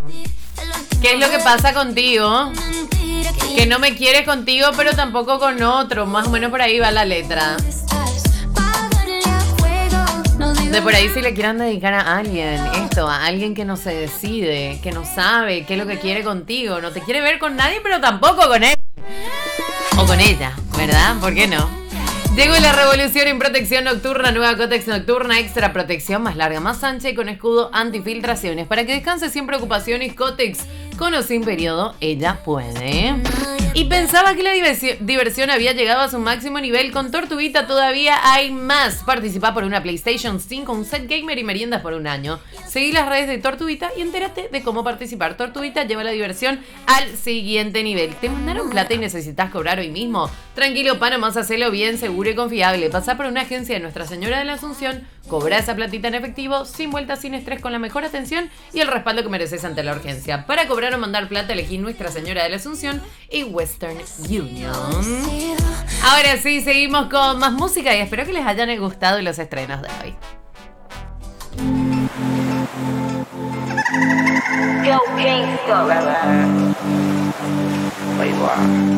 ¿Qué es lo que pasa contigo? Que no me quieres contigo, pero tampoco con otro. Más o menos por ahí va la letra. De por ahí si le quieran dedicar a alguien esto, a alguien que no se decide, que no sabe qué es lo que quiere contigo. No te quiere ver con nadie, pero tampoco con él. O con ella, ¿verdad? ¿Por qué no? Llegó la revolución en protección nocturna, nueva Cotex Nocturna, extra protección, más larga, más ancha y con escudo antifiltraciones. Para que descanse sin preocupaciones, Cotex, con o sin periodo, ella puede. Y pensaba que la diversión había llegado a su máximo nivel. Con Tortuguita todavía hay más. Participa por una PlayStation 5, un set gamer y meriendas por un año. Seguí las redes de Tortuguita y entérate de cómo participar. Tortuguita lleva la diversión al siguiente nivel. ¿Te mandaron plata y necesitas cobrar hoy mismo? Tranquilo, pa, nomás hacelo bien, seguro y confiable. Pasá por una agencia de Nuestra Señora de la Asunción, cobra esa platita en efectivo, sin vueltas, sin estrés, con la mejor atención y el respaldo que mereces ante la urgencia. Para cobrar o mandar plata, elegí Nuestra Señora de la Asunción y Western Union. Ahora sí, seguimos con más música y espero que les hayan gustado los estrenos de hoy. Go Gangsta.